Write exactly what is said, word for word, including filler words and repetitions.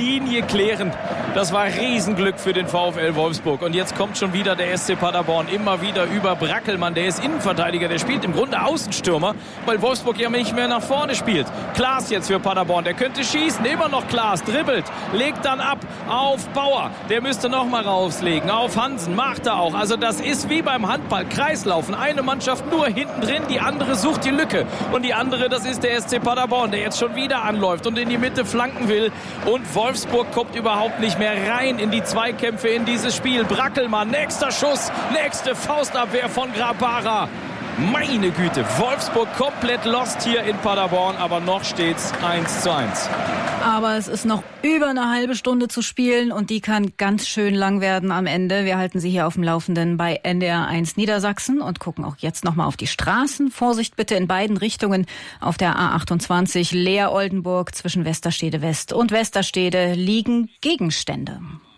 Linie klären. Das war Riesenglück für den VfL Wolfsburg. Und jetzt kommt schon wieder der S C Paderborn. Immer wieder über Brackelmann. Der ist Innenverteidiger. Der spielt im Grunde Außenstürmer, weil Wolfsburg ja nicht mehr nach vorne spielt. Klaas jetzt für Paderborn. Der könnte schießen. Immer noch Klaas. Dribbelt. Legt dann ab auf Bauer. Der müsste noch mal rauslegen. Auf Hansen. Macht er auch. Also das ist wie beim Handball. Kreislaufen. Eine Mannschaft nur hinten drin. Die andere sucht die Lücke. Und die andere, das ist der S C Paderborn, der jetzt schon wieder anläuft und in die Mitte flanken will. Und Wolfsburg kommt überhaupt nicht mehr rein in die Zweikämpfe, in dieses Spiel. Brackelmann, nächster Schuss, nächste Faustabwehr von Grabara. Meine Güte, Wolfsburg komplett lost hier in Paderborn, aber noch steht's eins zu eins. Aber es ist noch über eine halbe Stunde zu spielen und die kann ganz schön lang werden am Ende. Wir halten Sie hier auf dem Laufenden bei N D R eins Niedersachsen und gucken auch jetzt nochmal auf die Straßen. Vorsicht bitte in beiden Richtungen auf der A achtundzwanzig Leer-Oldenburg zwischen Westerstede West und Westerstede liegen Gegenstände.